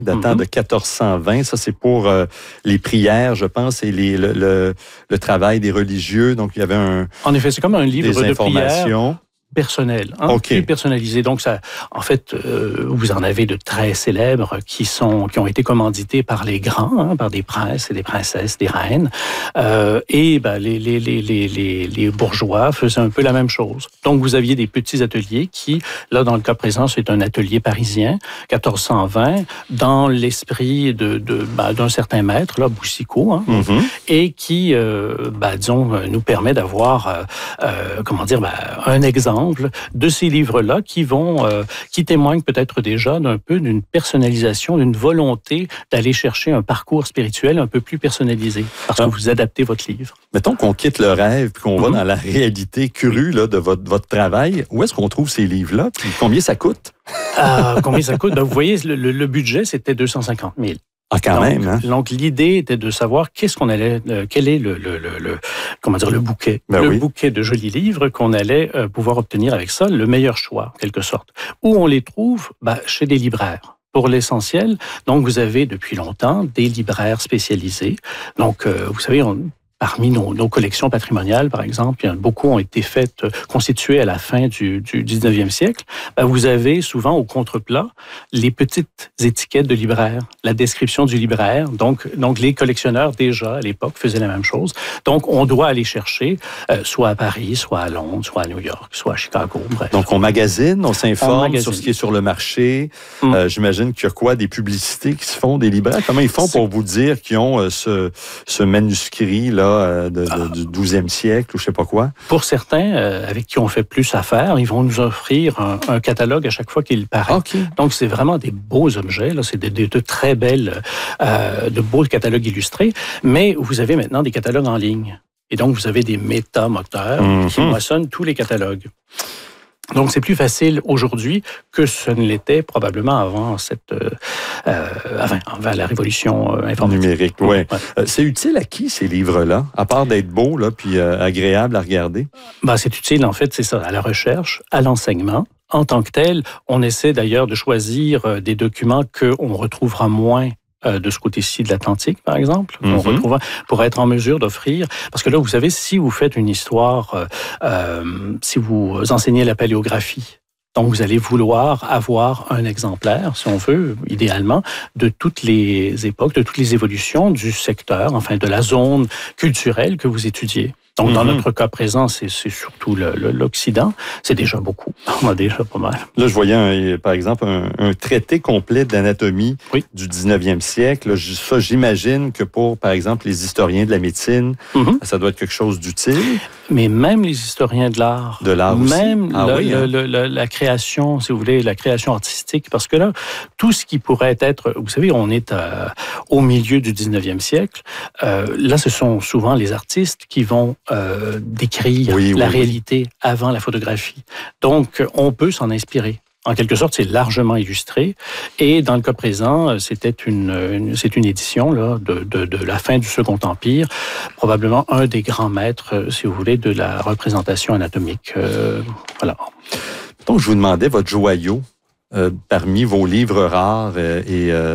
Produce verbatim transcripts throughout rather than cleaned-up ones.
datant mm-hmm. de quatorze cent vingt. Ça, c'est pour euh, les prières, je pense, et les, le, le, le travail des religieux. Donc, il y avait un... En effet, c'est comme un livre de prières personnel, hein, okay. plus personnalisé. Donc, ça, en fait, euh, vous en avez de très célèbres qui sont, qui ont été commandités par les grands, hein, par des princes et des princesses, des reines. Euh, et ben, les, les, les, les, les, les bourgeois faisaient un peu la même chose. Donc, vous aviez des petits ateliers qui, là, dans le cas présent, c'est un atelier parisien, quatorze cent vingt, dans l'esprit de, de, ben, d'un certain maître, là, Boucicaut, hein, mm-hmm. et qui, euh, ben, disons, nous permet d'avoir, euh, euh, comment dire, ben, un exemple de ces livres-là qui vont, euh, qui témoignent peut-être déjà d'un peu d'une personnalisation, d'une volonté d'aller chercher un parcours spirituel un peu plus personnalisé, parce que vous adaptez votre livre. Mettons qu'on quitte le rêve puis qu'on mm-hmm. va dans la réalité crue là, de votre, votre travail. Où est-ce qu'on trouve ces livres-là? Puis combien ça coûte? euh, combien ça coûte? Ben, vous voyez, le, le budget, c'était deux cent cinquante mille. Ah, quand donc, même, hein? Donc, l'idée était de savoir qu'est-ce qu'on allait, euh, quel est le, le, le, le, comment dire, le bouquet, ben le oui. bouquet de jolis livres qu'on allait euh, pouvoir obtenir avec ça, le meilleur choix, en quelque sorte. Où on les trouve? Ben, chez des libraires. Pour l'essentiel, donc vous avez depuis longtemps des libraires spécialisés. Donc, euh, vous savez, on, parmi nos, nos collections patrimoniales, par exemple, beaucoup ont été faites, constituées à la fin du, du dix-neuvième siècle. Ben, vous avez souvent au contre-plat les petites étiquettes de libraire, la description du libraire. Donc, donc les collectionneurs, déjà, à l'époque, faisaient la même chose. Donc, on doit aller chercher, euh, soit à Paris, soit à Londres, soit à New York, soit à Chicago, bref. Donc, on magasine, on s'informe on sur ce qui est sur le marché. Mm. Euh, j'imagine qu'il y a quoi, des publicités qui se font, des libraires? Comment ils font pour vous dire qu'ils ont euh, ce, ce manuscrit-là De, de, du douzième siècle ou je sais pas quoi? Pour certains, euh, avec qui on fait plus affaire, ils vont nous offrir un, un catalogue à chaque fois qu'il paraît. Okay. Donc, c'est vraiment des beaux objets. Là, c'est de, de, de très belles, euh, de beaux catalogues illustrés. Mais vous avez maintenant des catalogues en ligne. Et donc, vous avez des métamoteurs mm-hmm. qui moissonnent tous les catalogues. Donc, c'est plus facile aujourd'hui que ce ne l'était probablement avant cette, euh, avant, avant la révolution informatique. Numérique, oui. Ouais. Euh, c'est utile à qui, ces livres-là, à part d'être beaux, là, puis euh, agréables à regarder? Ben, c'est utile, en fait, c'est ça, à la recherche, à l'enseignement. En tant que tel, on essaie d'ailleurs de choisir des documents qu'on retrouvera moins de ce côté-ci de l'Atlantique, par exemple, mm-hmm. on retrouve pour être en mesure d'offrir. Parce que là, vous savez, si vous faites une histoire, euh, si vous enseignez la paléographie, donc vous allez vouloir avoir un exemplaire, si on veut, idéalement, de toutes les époques, de toutes les évolutions du secteur, enfin de la zone culturelle que vous étudiez. Donc, mm-hmm. dans notre cas présent, c'est, c'est surtout le, le, l'Occident. C'est déjà beaucoup. On a déjà pas mal. Là, je voyais, un, par exemple, un, un traité complet d'anatomie oui. du dix-neuvième siècle. Ça, j'imagine que pour, par exemple, les historiens de la médecine, mm-hmm. ça doit être quelque chose d'utile. Mais même les historiens de l'art. De l'art même aussi. Ah, le, oui, le, hein? le, le, la création, si vous voulez, la création artistique. Parce que là, tout ce qui pourrait être... Vous savez, on est à, au milieu du dix-neuvième siècle. Euh, là, ce sont souvent les artistes qui vont Euh, décrire oui, la oui, réalité oui. avant la photographie. Donc, on peut s'en inspirer. En quelque sorte, c'est largement illustré. Et dans le cas présent, c'était une, une, c'est une édition là, de, de, de la fin du Second Empire, probablement un des grands maîtres, si vous voulez, de la représentation anatomique. Euh, voilà. Donc, je vous demandais votre joyau euh, parmi vos livres rares euh, et... Euh...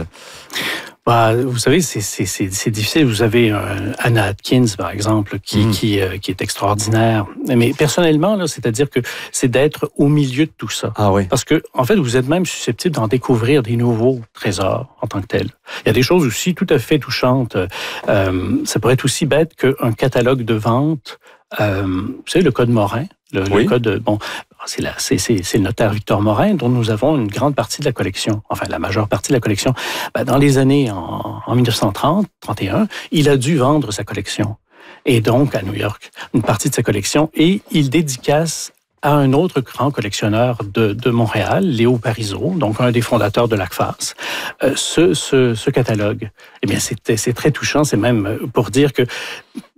Bah, vous savez, c'est, c'est, c'est, c'est difficile. Vous avez un Anna Atkins, par exemple, qui, mmh. qui, euh, qui est extraordinaire. Mais personnellement, là, c'est-à-dire que c'est d'être au milieu de tout ça. Ah oui. Parce que, en fait, vous êtes même susceptible d'en découvrir des nouveaux trésors en tant que tels. Il y a des choses aussi tout à fait touchantes. Euh, ça pourrait être aussi bête qu'un catalogue de vente. Euh, vous savez, le code Morin. Le, oui. le code, bon, c'est, la, c'est, c'est, c'est le notaire Victor Morin dont nous avons une grande partie de la collection, enfin la majeure partie de la collection. Ben, dans les années en, en dix-neuf cent trente, trente et un, il a dû vendre sa collection. Et donc, à New York, une partie de sa collection, et il dédicace à un autre grand collectionneur de, de Montréal, Léo Parizeau, donc un des fondateurs de l'A C F A S, euh, ce, ce, ce catalogue. Eh bien, c'est, c'est très touchant, c'est même pour dire que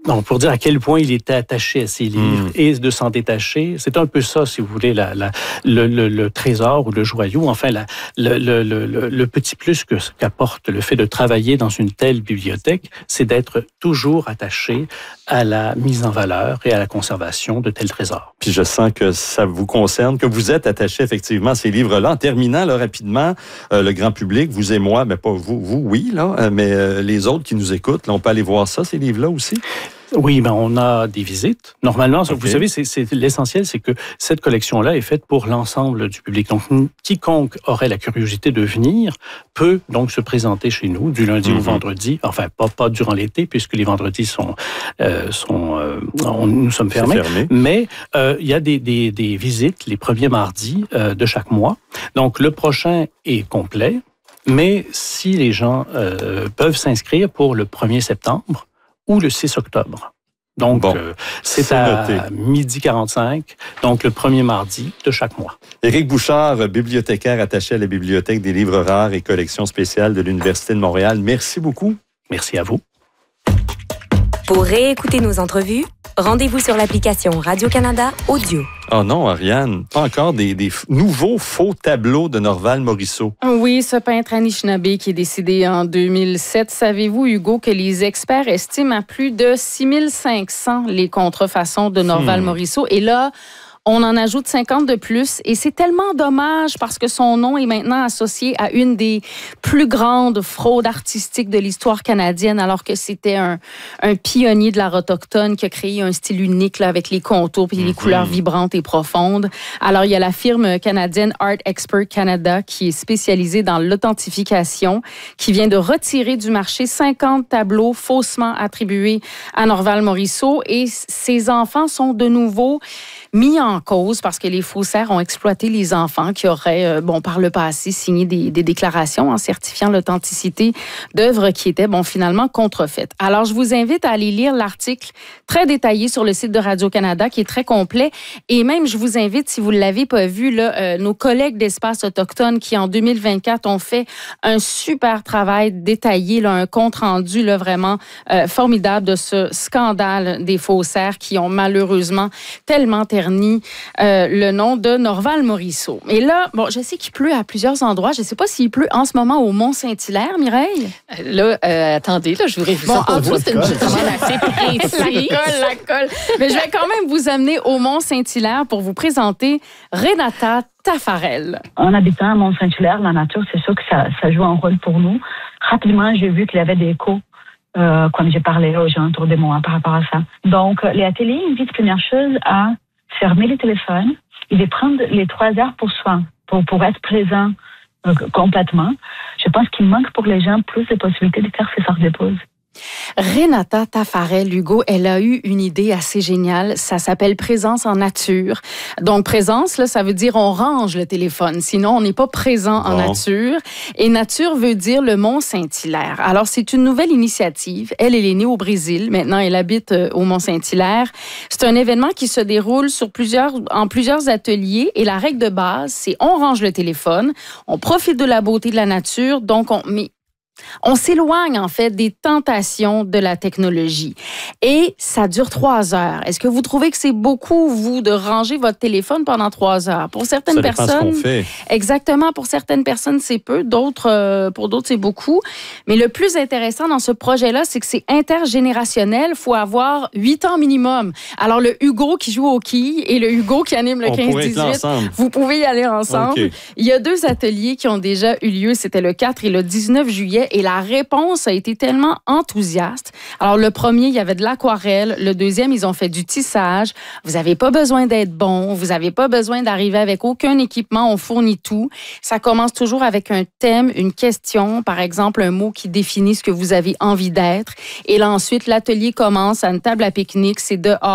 Donc, pour dire à quel point il était attaché à ses livres mmh. et de s'en détacher, c'est un peu ça, si vous voulez, la, la, le, le, le trésor ou le joyau, enfin, la, le, le, le, le petit plus que, qu'apporte le fait de travailler dans une telle bibliothèque, c'est d'être toujours attaché à la mise en valeur et à la conservation de tels trésors. Puis je sens que ça vous concerne, que vous êtes attaché effectivement à ces livres-là. En terminant là, rapidement, euh, le grand public, vous et moi, mais pas vous, vous oui, là, mais euh, les autres qui nous écoutent, là, on peut aller voir ça, ces livres-là aussi? Oui, ben on a des visites. Normalement, okay. vous savez, c'est, c'est l'essentiel, c'est que cette collection-là est faite pour l'ensemble du public. Donc, quiconque aurait la curiosité de venir peut donc se présenter chez nous du lundi mm-hmm. au vendredi. Enfin, pas pas durant l'été, puisque les vendredis sont euh, sont euh, on, nous sommes fermés. fermé. Mais euh, il y a des, des des visites les premiers mardis euh, de chaque mois. Donc, le prochain est complet. Mais si les gens euh, peuvent s'inscrire pour le premier septembre ou le six octobre. Donc, bon, euh, c'est, c'est à noté. Midi quarante-cinq, donc le premier mardi de chaque mois. Éric Bouchard, bibliothécaire attaché à la Bibliothèque des livres rares et collections spéciales de l'Université de Montréal. Merci beaucoup. Merci à vous. Pour réécouter nos entrevues, rendez-vous sur l'application Radio-Canada Audio. Oh non, Ariane, pas encore des, des nouveaux faux tableaux de Norval Morisseau. Oui, ce peintre Anishinaabe qui est décédé en deux mille sept. Savez-vous, Hugo, que les experts estiment à plus de six mille cinq cents les contrefaçons de Norval hmm. Morisseau? Et là, on en ajoute cinquante de plus et c'est tellement dommage parce que son nom est maintenant associé à une des plus grandes fraudes artistiques de l'histoire canadienne alors que c'était un, un pionnier de l'art autochtone qui a créé un style unique là, avec les contours et les mm-hmm. couleurs vibrantes et profondes. Alors, il y a la firme canadienne Art Expert Canada qui est spécialisée dans l'authentification qui vient de retirer du marché cinquante tableaux faussement attribués à Norval Morisseau et ses enfants sont de nouveau mis en cause parce que les faussaires ont exploité les enfants qui auraient, euh, bon, par le passé, signé des, des déclarations en certifiant l'authenticité d'œuvres qui étaient, bon, finalement contrefaites. Alors, je vous invite à aller lire l'article très détaillé sur le site de Radio-Canada qui est très complet et même, je vous invite, si vous ne l'avez pas vu, là, euh, nos collègues d'Espace Autochtone qui, en deux mille vingt-quatre, ont fait un super travail détaillé, là, un compte-rendu là, vraiment euh, formidable de ce scandale des faussaires qui ont malheureusement tellement terni euh, le nom de Norval Morisseau. Et là, bon, je sais qu'il pleut à plusieurs endroits. Je ne sais pas s'il pleut en ce moment au Mont-Saint-Hilaire, Mireille. Là, euh, attendez, là, je voudrais vous bon, en vous, c'est une petite assez précise. La colle, la colle. Mais je vais quand même vous amener au Mont-Saint-Hilaire pour vous présenter Renata Tafarel. En habitant à Mont-Saint-Hilaire, la nature, c'est sûr que ça, ça joue un rôle pour nous. Rapidement, j'ai vu qu'il y avait des échos. Euh, comme j'ai parlé aux gens autour de moi par rapport à ça. Donc, les ateliers invitent, première chose, à fermer les téléphones et de prendre les trois heures pour soi, pour, pour être présent euh, complètement. Je pense qu'il manque pour les gens plus de possibilités de faire ces sortes de pauses. Renata Tafarel, Hugo, elle a eu une idée assez géniale. Ça s'appelle présence en nature. Donc, présence, là, ça veut dire on range le téléphone. Sinon, on n'est pas présent bon. en nature. Et nature veut dire le Mont-Saint-Hilaire. Alors, c'est une nouvelle initiative. Elle, elle est née au Brésil. Maintenant, elle habite au Mont-Saint-Hilaire. C'est un événement qui se déroule sur plusieurs, en plusieurs ateliers. Et la règle de base, c'est on range le téléphone, on profite de la beauté de la nature. Donc, on met On s'éloigne, en fait, des tentations de la technologie. Et ça dure trois heures. Est-ce que vous trouvez que c'est beaucoup, vous, de ranger votre téléphone pendant trois heures? Pour certaines ça dépend personnes... ce qu'on fait. Exactement. Pour certaines personnes, c'est peu. D'autres, euh, pour d'autres, c'est beaucoup. Mais le plus intéressant dans ce projet-là, c'est que c'est intergénérationnel. Il faut avoir huit ans minimum. Alors, le Hugo qui joue au quilles et le Hugo qui anime le quinze dix-huit, vous pouvez y aller ensemble. Okay. Il y a deux ateliers qui ont déjà eu lieu. C'était le quatre et le dix-neuf juillet. Et la réponse a été tellement enthousiaste. Alors, le premier, il y avait de l'aquarelle. Le deuxième, ils ont fait du tissage. Vous n'avez pas besoin d'être bon. Vous n'avez pas besoin d'arriver avec aucun équipement. On fournit tout. Ça commence toujours avec un thème, une question, par exemple, un mot qui définit ce que vous avez envie d'être. Et là, ensuite, l'atelier commence à une table à pique-nique. C'est dehors.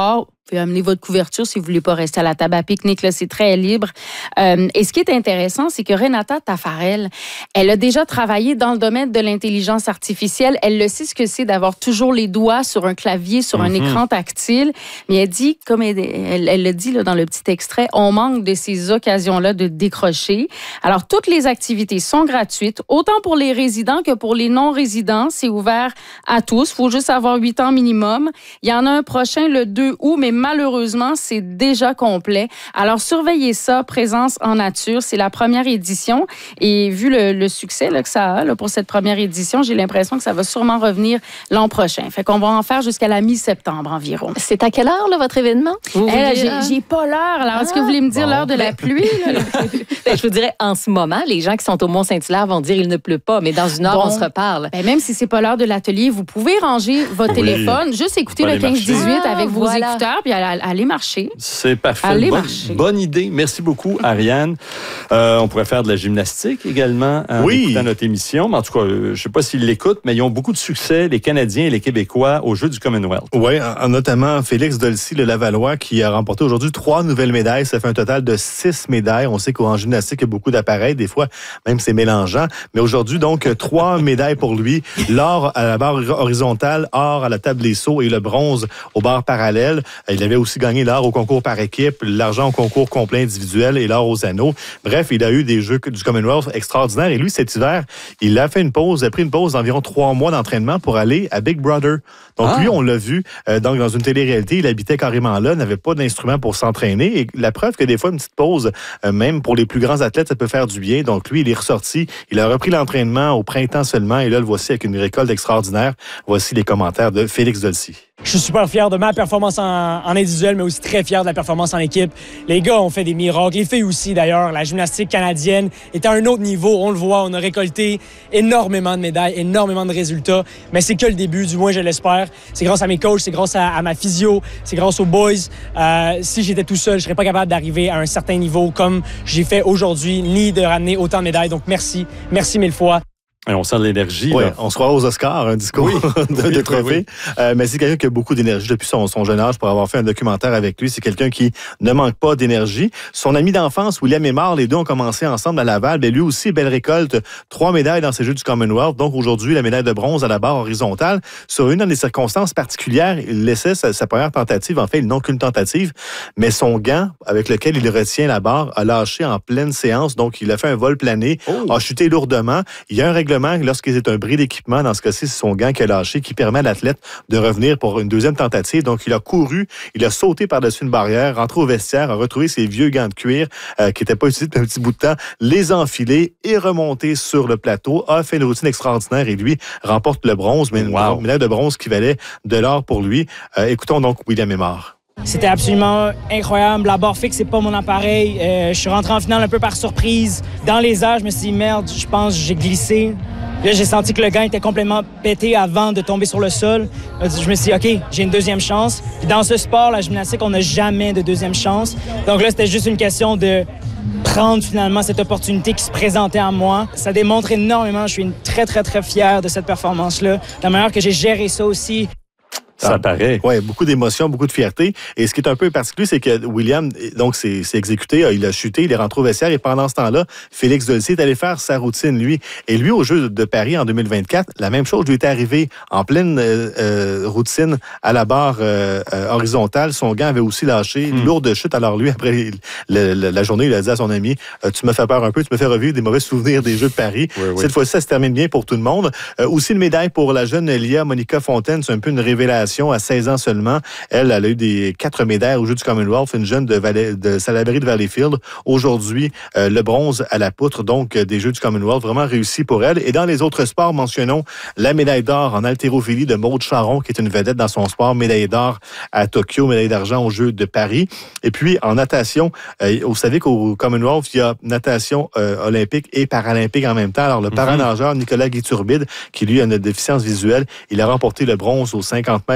Vous pouvez amener votre couverture si vous ne voulez pas rester à la table à pique-nique. Là, c'est très libre. Euh, et ce qui est intéressant, c'est que Renata Tafarel, elle a déjà travaillé dans le domaine de l'intelligence artificielle. Elle le sait ce que c'est d'avoir toujours les doigts sur un clavier, sur mm-hmm. un écran tactile. Mais elle dit, comme elle, elle, elle le dit là, dans le petit extrait, on manque de ces occasions-là de décrocher. Alors, toutes les activités sont gratuites, autant pour les résidents que pour les non-résidents. C'est ouvert à tous. Il faut juste avoir huit ans minimum. Il y en a un prochain le deux août, mais malheureusement, c'est déjà complet. Alors, surveillez ça, Présence en nature. C'est la première édition. Et vu le, le succès là, que ça a là, pour cette première édition, j'ai l'impression que ça va sûrement revenir l'an prochain. Fait qu'on va en faire jusqu'à la mi-septembre environ. C'est à quelle heure, là, votre événement? Vous hey, j'ai, j'ai pas l'heure. Alors, ah, est-ce que vous voulez me dire bon. l'heure de la pluie? Là? Ben, je vous dirais, en ce moment, les gens qui sont au Mont-Saint-Hilaire vont dire il ne pleut pas, mais dans une heure, bon, on se reparle. Ben, même si c'est pas l'heure de l'atelier, vous pouvez ranger votre oui. téléphone, juste écouter le quinze dix-huit ah, avec vos voilà. écouteurs, puis aller marcher. C'est parfait. Allez bonne, marcher. Bonne idée. Merci beaucoup, Ariane. Euh, on pourrait faire de la gymnastique également en oui. écoutant notre émission. Mais en tout cas, je ne sais pas s'ils l'écoutent, mais ils ont beaucoup de succès, les Canadiens et les Québécois, aux Jeux du Commonwealth. Oui, notamment Félix Dolcy, le Lavallois, qui a remporté aujourd'hui trois nouvelles médailles. Ça fait un total de six médailles. On sait qu'en gymnastique, il y a beaucoup d'appareils. Des fois, même c'est mélangeant. Mais aujourd'hui, donc, trois médailles pour lui. L'or à la barre horizontale, or à la table des sauts et le bronze aux barres parallèles. Il avait aussi gagné l'or au concours par équipe, l'argent au concours complet individuel et l'or aux anneaux. Bref, il a eu des Jeux du Commonwealth extraordinaires. Et lui, cet hiver, il a fait une pause, il a pris une pause d'environ trois mois d'entraînement pour aller à Big Brother. Donc ah. lui, on l'a vu euh, donc, dans une télé-réalité. Il habitait carrément là, n'avait pas d'instrument pour s'entraîner. Et la preuve que des fois, une petite pause, euh, même pour les plus grands athlètes, ça peut faire du bien. Donc lui, il est ressorti. Il a repris l'entraînement au printemps seulement. Et là, le voici avec une récolte extraordinaire. Voici les commentaires de Félix Dolcy. Je suis super fier de ma performance en, en individuel, mais aussi très fier de la performance en équipe. Les gars ont fait des miracles, les filles aussi d'ailleurs. La gymnastique canadienne est à un autre niveau, on le voit, on a récolté énormément de médailles, énormément de résultats, mais c'est que le début, du moins je l'espère. C'est grâce à mes coachs, c'est grâce à, à ma physio, c'est grâce aux boys. Euh, si j'étais tout seul, je serais pas capable d'arriver à un certain niveau comme j'ai fait aujourd'hui, ni de ramener autant de médailles. Donc merci, merci mille fois. Et on sent de l'énergie. Oui, là. on se croit aux Oscars, un discours oui. de, de trophée. Oui, oui. Euh, mais c'est quelqu'un qui a beaucoup d'énergie depuis son, son jeune âge pour avoir fait un documentaire avec lui. C'est quelqu'un qui ne manque pas d'énergie. Son ami d'enfance, William Aymar, les deux ont commencé ensemble à Laval. Mais lui aussi, belle récolte, trois médailles dans ces Jeux du Commonwealth. Donc aujourd'hui, la médaille de bronze à la barre horizontale. Sur une des circonstances particulières, il laissait sa, sa première tentative. En fait, il n'a qu'une tentative. Mais son gant avec lequel il retient la barre a lâché en pleine séance. Donc, il a fait un vol plané, oh. a chuté lourdement. Il y a un règlement lorsqu'il est un bris d'équipement, dans ce cas-ci, c'est son gant qui a lâché, qui permet à l'athlète de revenir pour une deuxième tentative. Donc, il a couru, il a sauté par-dessus une barrière, rentré au vestiaire, a retrouvé ses vieux gants de cuir euh, qui n'étaient pas utilisés depuis un petit bout de temps, les a enfilés et remonté sur le plateau, a fait une routine extraordinaire et lui remporte le bronze, mais une wow. médaille de bronze qui valait de l'or pour lui. Euh, écoutons donc William Aymar. C'était absolument incroyable. La barre fixe, c'est pas mon appareil. Euh, je suis rentré en finale un peu par surprise. Dans les airs, je me suis dit, merde, je pense que j'ai glissé. Là, j'ai senti que le gant était complètement pété avant de tomber sur le sol. Je me suis dit, OK, j'ai une deuxième chance. Puis dans ce sport, la gymnastique, on n'a jamais de deuxième chance. Donc là, c'était juste une question de prendre finalement cette opportunité qui se présentait à moi. Ça démontre énormément. Je suis très, très, très fier de cette performance-là. La manière que j'ai géré ça aussi. Ça paraît. Oui, beaucoup d'émotions, beaucoup de fierté. Et ce qui est un peu particulier, c'est que William, donc, c'est, c'est exécuté, il a chuté, il est rentré au vestiaire et pendant ce temps-là, Félix Dolcy est allé faire sa routine, lui. Et lui, au Jeux de Paris en deux mille vingt-quatre, la même chose lui est arrivée en pleine euh, euh, routine à la barre euh, euh, horizontale. Son gant avait aussi lâché, mm. lourde chute. Alors lui, après le, le, la journée, il a dit à son ami, euh, tu me fais peur un peu, tu me fais revivre des mauvais souvenirs des Jeux de Paris. Oui, oui. Cette fois-ci, ça se termine bien pour tout le monde. Euh, aussi une médaille pour la jeune Lia Monica Fontaine, c'est un peu une révélation. À seize ans seulement, elle, elle a eu des quatre médailles aux Jeux du Commonwealth, une jeune de, Valais, de Salaberry de Valleyfield. Aujourd'hui, euh, le bronze à la poutre, donc des Jeux du Commonwealth, vraiment réussi pour elle. Et dans les autres sports, mentionnons la médaille d'or en haltérophilie de Maude Charon, qui est une vedette dans son sport, médaille d'or à Tokyo, médaille d'argent aux Jeux de Paris. Et puis, en natation, euh, vous savez qu'au Commonwealth, il y a natation euh, olympique et paralympique en même temps. Alors, le mm-hmm. paranageur Nicolas Guiturbide, qui lui a une déficience visuelle, il a remporté le bronze aux cinquante mètres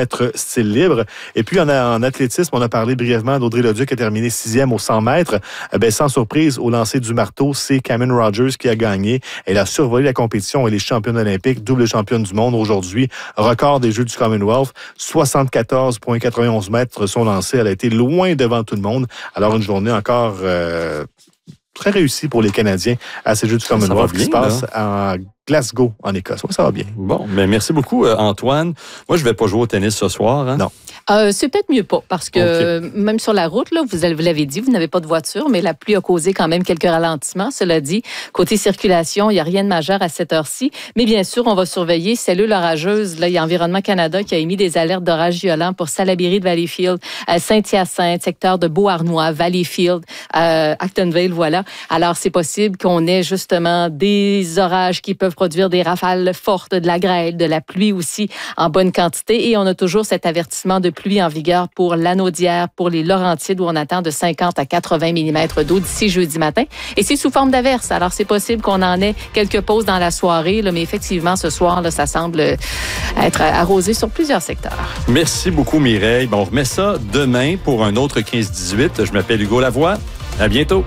mètres style libre. Et puis, en, en athlétisme, on a parlé brièvement d'Audrey Leduc qui a terminé sixième au cent mètres. Eh bien, sans surprise, au lancer du marteau, c'est Cameron Rogers qui a gagné. Elle a survolé la compétition. Elle est championne olympique, double championne du monde aujourd'hui. Record des Jeux du Commonwealth, soixante-quatorze virgule quatre-vingt-onze mètres sont lancés. Elle a été loin devant tout le monde. Alors, une journée encore euh, très réussie pour les Canadiens à ces Jeux du Commonwealth qui se passent en Glasgow, en Écosse. Ouais, ça va bien. Bon, mais merci beaucoup, Antoine. Moi, je ne vais pas jouer au tennis ce soir. Hein? Non. Euh, c'est peut-être mieux pas, parce que okay. même sur la route, là, vous, vous l'avez dit, vous n'avez pas de voiture, mais la pluie a causé quand même quelques ralentissements. Cela dit, côté circulation, il n'y a rien de majeur à cette heure-ci. Mais bien sûr, on va surveiller cellules orageuses. Là, il y a Environnement Canada qui a émis des alertes d'orage violents pour Salaberry de Valleyfield, Saint-Hyacinthe, secteur de Beauharnois, Valleyfield, euh, Actonville, voilà. Alors, c'est possible qu'on ait justement des orages qui peuvent produire des rafales fortes, de la grêle, de la pluie aussi en bonne quantité. Et on a toujours cet avertissement de pluie en vigueur pour l'Anaudière, pour les Laurentides, où on attend de cinquante à quatre-vingts millimètres d'eau d'ici jeudi matin. Et c'est sous forme d'averse. Alors, c'est possible qu'on en ait quelques pauses dans la soirée, là, mais effectivement, ce soir, là, ça semble être arrosé sur plusieurs secteurs. Merci beaucoup, Mireille. Bon, on remet ça demain pour un autre quinze dix-huit. Je m'appelle Hugo Lavoie. À bientôt.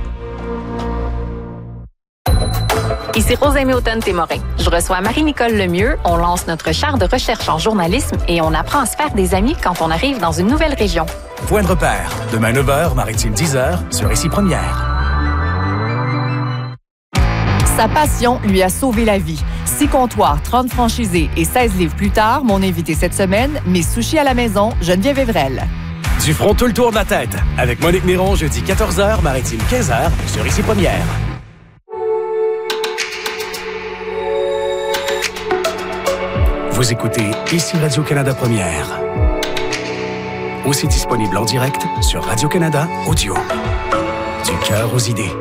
Ici Rosalie Houghton-Témorin. Je reçois Marie-Nicole Lemieux. On lance notre char de recherche en journalisme et on apprend à se faire des amis quand on arrive dans une nouvelle région. Point de repère. Demain neuf heures, Maritime dix heures, sur Ici Première. Sa passion lui a sauvé la vie. Six comptoirs, trente franchisés et seize livres plus tard, mon invité cette semaine, Mes sushis à la maison, Geneviève Evrel. Du front tout le tour de la tête. Avec Monique Miron, jeudi quatorze heures, Maritime quinze heures, sur Ici Première. Vous écoutez Ici Radio-Canada Première. Aussi disponible en direct sur Radio-Canada Audio. Du cœur aux idées.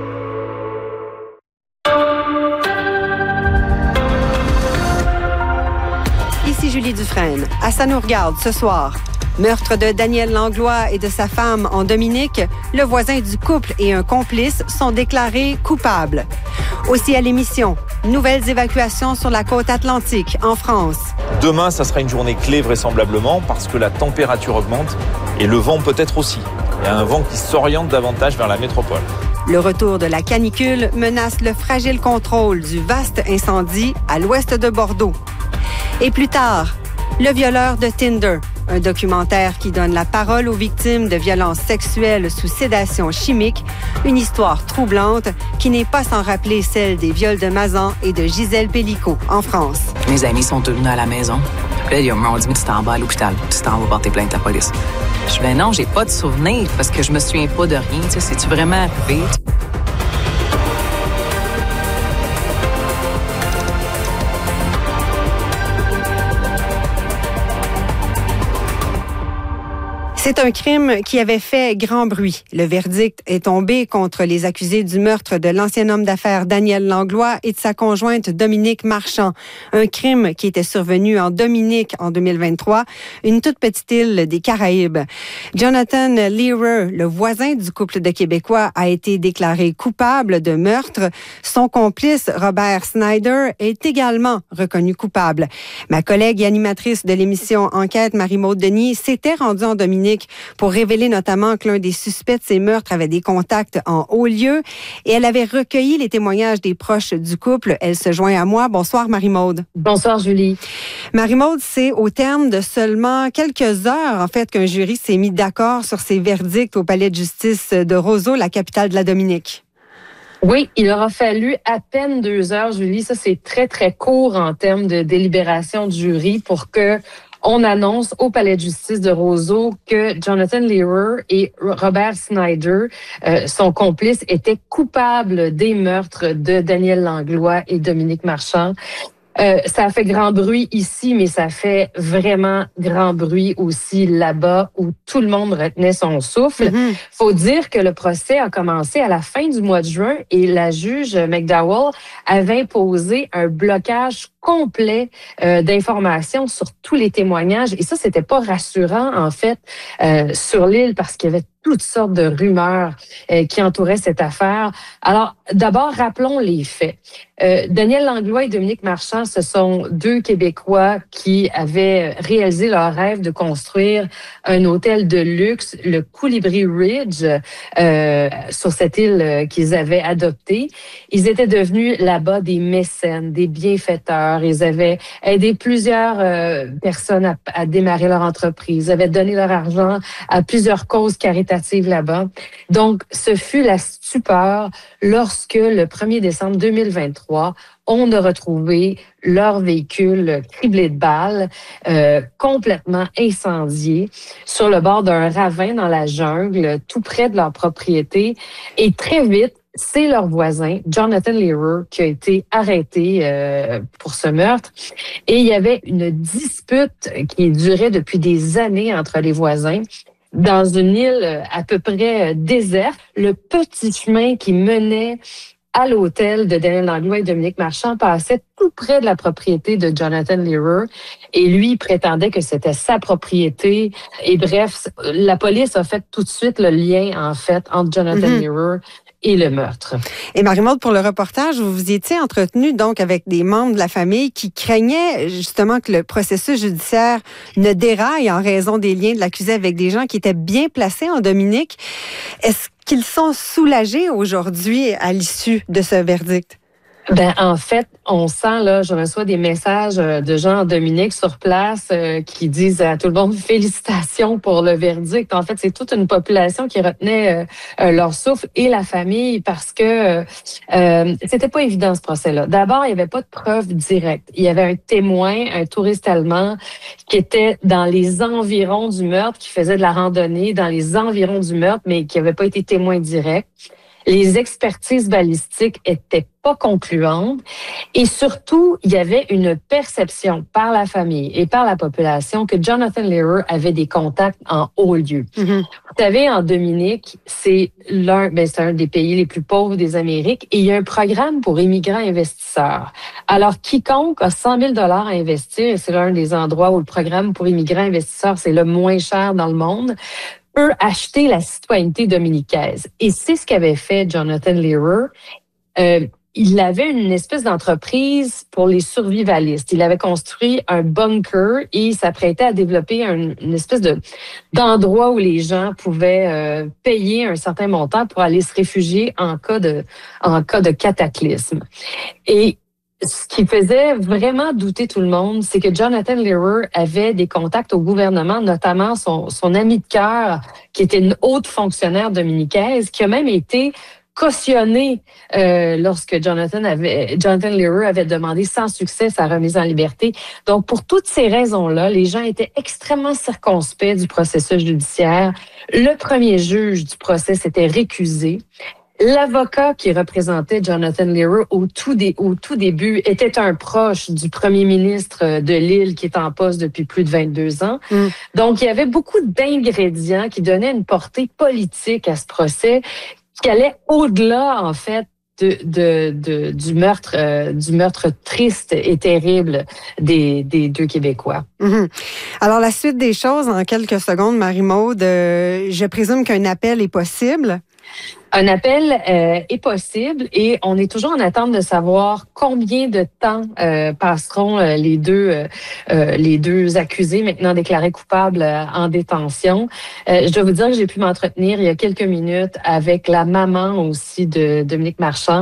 Ici Julie Dufresne. À Ça nous regarde ce soir. Meurtre de Daniel Langlois et de sa femme en Dominique, le voisin du couple et un complice sont déclarés coupables. Aussi à l'émission, nouvelles évacuations sur la côte atlantique en France. Demain, ça sera une journée clé vraisemblablement parce que la température augmente et le vent peut-être aussi. Il y a un vent qui s'oriente davantage vers la métropole. Le retour de la canicule menace le fragile contrôle du vaste incendie à l'ouest de Bordeaux. Et plus tard, Le violeur de Tinder, un documentaire qui donne la parole aux victimes de violences sexuelles sous sédation chimique, une histoire troublante qui n'est pas sans rappeler celle des viols de Mazan et de Gisèle Pellicot en France. Mes amis sont tous venus à la maison. Puis là, ils m'ont dit, mais tu t'en vas à l'hôpital, tu t'en vas porter plainte à la police. Je dis, ben non, j'ai pas de souvenir parce que je me souviens pas de rien. Tu sais, c'est-tu vraiment arrivé? C'est un crime qui avait fait grand bruit. Le verdict est tombé contre les accusés du meurtre de l'ancien homme d'affaires Daniel Langlois et de sa conjointe Dominique Marchand. Un crime qui était survenu en Dominique en deux mille vingt-trois, une toute petite île des Caraïbes. Jonathan Lehrer, le voisin du couple de Québécois, a été déclaré coupable de meurtre. Son complice, Robert Snyder, est également reconnu coupable. Ma collègue et animatrice de l'émission Enquête, Marie-Maude Denis, s'était rendue en Dominique pour révéler notamment que l'un des suspects de ces meurtres avait des contacts en haut lieu et elle avait recueilli les témoignages des proches du couple. Elle se joint à moi. Bonsoir Marie-Maude. Bonsoir Julie. Marie-Maude, c'est au terme de seulement quelques heures en fait qu'un jury s'est mis d'accord sur ces verdicts au palais de justice de Roseau, la capitale de la Dominique. Oui, il aura fallu à peine deux heures, Julie. Ça, c'est très, très court en termes de délibération du jury pour que on annonce au palais de justice de Roseau que Jonathan Lehrer et Robert Snyder, euh, son complice, étaient coupables des meurtres de Daniel Langlois et Dominique Marchand. Euh, ça a fait grand bruit ici, mais ça fait vraiment grand bruit aussi là-bas où tout le monde retenait son souffle. Mm-hmm. Faut dire que le procès a commencé à la fin du mois de juin et la juge McDowell avait imposé un blocage complet euh, d'informations sur tous les témoignages. Et ça, c'était pas rassurant, en fait, euh, sur l'île parce qu'il y avait toutes sortes de rumeurs euh, qui entouraient cette affaire. Alors, d'abord, rappelons les faits. Euh, Daniel Langlois et Dominique Marchand, ce sont deux Québécois qui avaient réalisé leur rêve de construire un hôtel de luxe, le Colibri Ridge, euh, sur cette île euh, qu'ils avaient adoptée. Ils étaient devenus là-bas des mécènes, des bienfaiteurs. Ils avaient aidé plusieurs euh, personnes à, à démarrer leur entreprise. Ils avaient donné leur argent à plusieurs causes caritatives là-bas. Donc, ce fut la stupeur lorsque, le premier décembre deux mille vingt-trois, on a retrouvé leur véhicule criblé de balles, euh, complètement incendié, sur le bord d'un ravin dans la jungle, tout près de leur propriété. Et très vite, c'est leur voisin, Jonathan Lehrer, qui a été arrêté euh, pour ce meurtre. Et il y avait une dispute qui durait depuis des années entre les voisins. Dans une île à peu près déserte, le petit chemin qui menait à l'hôtel de Daniel Langlois et Dominique Marchand passait tout près de la propriété de Jonathan Lehrer. Et lui, il prétendait que c'était sa propriété. Et bref, la police a fait tout de suite le lien, en fait, entre Jonathan mm-hmm. Lehrer et le meurtre. Et Marie-Maude, pour le reportage, vous vous étiez entretenu donc avec des membres de la famille qui craignaient justement que le processus judiciaire ne déraille en raison des liens de l'accusé avec des gens qui étaient bien placés en Dominique. Est-ce qu'ils sont soulagés aujourd'hui à l'issue de ce verdict? Ben, en fait, on sent, là, je reçois des messages de gens en Dominique sur place euh, qui disent à tout le monde félicitations pour le verdict. En fait, c'est toute une population qui retenait euh, leur souffle et la famille parce que euh, c'était pas évident ce procès-là. D'abord, il y avait pas de preuves directes. Il y avait un témoin, un touriste allemand qui était dans les environs du meurtre, qui faisait de la randonnée dans les environs du meurtre, mais qui avait pas été témoin direct. Les expertises balistiques étaient pas concluantes et surtout, il y avait une perception par la famille et par la population que Jonathan Lehrer avait des contacts en haut lieu. Mm-hmm. Vous savez, en Dominique, c'est l'un, ben, c'est un des pays les plus pauvres des Amériques et il y a un programme pour immigrants investisseurs. Alors, quiconque a cent mille dollars à investir, et c'est l'un des endroits où le programme pour immigrants investisseurs, c'est le moins cher dans le monde, peut acheter la citoyenneté dominicaise. Et c'est ce qu'avait fait Jonathan Lehrer. Euh, il avait une espèce d'entreprise pour les survivalistes. Il avait construit un bunker et il s'apprêtait à développer un, une espèce de d'endroit où les gens pouvaient euh, payer un certain montant pour aller se réfugier en cas de en cas de cataclysme. Et ce qui faisait vraiment douter tout le monde, c'est que Jonathan Lehrer avait des contacts au gouvernement, notamment son, son ami de cœur, qui était une haute fonctionnaire dominicaise, qui a même été cautionnée euh, lorsque Jonathan avait, Jonathan Lehrer avait demandé sans succès sa remise en liberté. Donc, pour toutes ces raisons-là, les gens étaient extrêmement circonspects du processus judiciaire. Le premier juge du procès s'était récusé. L'avocat qui représentait Jonathan Lehrer au tout, dé, au tout début était un proche du premier ministre de l'île qui est en poste depuis plus de vingt-deux ans. Mm. Donc, il y avait beaucoup d'ingrédients qui donnaient une portée politique à ce procès qui allait au-delà, en fait, de, de, de, du meurtre, euh, du meurtre triste et terrible des, des deux Québécois. Mm-hmm. Alors, la suite des choses, en quelques secondes, Marie-Maude, euh, je présume qu'un appel est possible. Un appel euh, est possible et on est toujours en attente de savoir combien de temps euh, passeront euh, les deux euh, euh, les deux accusés maintenant déclarés coupables euh, en détention. Euh, je dois vous dire que j'ai pu m'entretenir il y a quelques minutes avec la maman aussi de Dominique Marchand,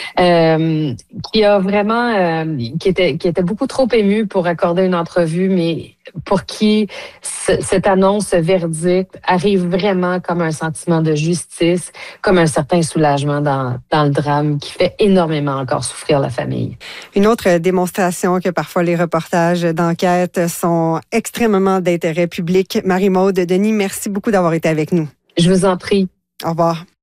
euh, qui a vraiment euh, qui était qui était beaucoup trop émue pour accorder une entrevue, mais pour qui ce, cette annonce, ce verdict arrive vraiment comme un sentiment de justice, comme un certain soulagement dans, dans le drame qui fait énormément encore souffrir la famille. Une autre démonstration que parfois les reportages d'enquête sont extrêmement d'intérêt public. Marie-Maude Denis, merci beaucoup d'avoir été avec nous. Je vous en prie. Au revoir.